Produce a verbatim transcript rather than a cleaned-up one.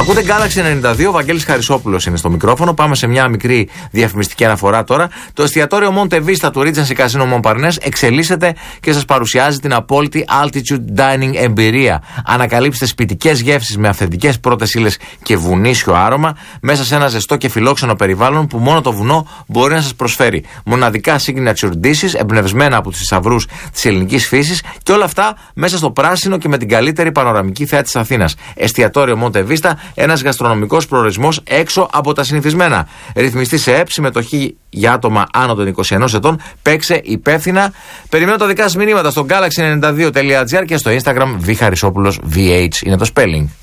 Ακούτε Galaxy ενενήντα δύο, ο Βαγγέλης Χαρισόπουλος είναι στο μικρόφωνο. Πάμε σε μια μικρή διαφημιστική αναφορά τώρα. Το εστιατόριο Monte Vista του Regency Casino Montparnasse εξελίσσεται και σας παρουσιάζει την απόλυτη altitude dining εμπειρία. Ανακαλύψτε σπιτικές γεύσεις με αυθεντικές πρώτες ύλες και βουνίσιο άρωμα μέσα σε ένα ζεστό και φιλόξενο περιβάλλον που μόνο το βουνό μπορεί να σας προσφέρει. Μοναδικά signature dishes εμπνευσμένα από τους θησαυρούς της ελληνικής φύσης και όλα αυτά μέσα στο πράσινο και με την καλύτερη πανοραμική θέα της Αθήνας. Εστιατόριο Monte Vista, ένας γαστρονομικός προορισμός έξω από τα συνηθισμένα. Ρυθμιστή σε ΕΠ, συμμετοχή για άτομα άνω των είκοσι ενός ετών. Παίξε υπεύθυνα. Περιμένω τα δικά σας μηνύματα στο galaxy ενενήντα δύο τελεία gr και στο Instagram β χαρισόπουλος βι έιτς είναι το spelling.